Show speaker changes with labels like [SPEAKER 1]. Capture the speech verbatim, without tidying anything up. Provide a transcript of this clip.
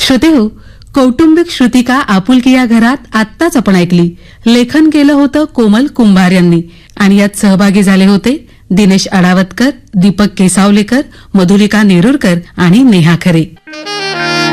[SPEAKER 1] श्रोते हो, कौटुंबिक श्रुतिका आपुलकी या घरात आत्ताच आपण ऐकली. लेखन केलं होतं कोमल कुंभार यांनी आणि यात सहभागी झाले होते दिनेश अडावतकर, दीपक केसावलेकर, मधुलिका नेरुरकर आणि नेहा खरे.